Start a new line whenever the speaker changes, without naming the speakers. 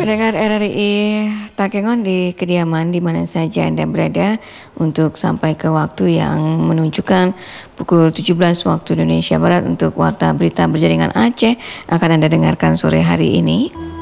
Pendengar RRI Takengon di kediaman di mana saja Anda berada untuk sampai ke waktu yang menunjukkan pukul 17 waktu Indonesia Barat untuk Warta Berita Berjaringan Aceh akan Anda dengarkan sore hari ini.